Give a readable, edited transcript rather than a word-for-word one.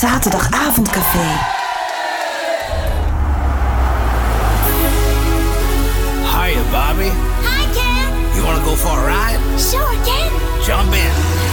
Zaterdagavondcafé. Hiya, Bobby. Hi, Ken. You wanna go for a ride? Sure, Ken. Jump in.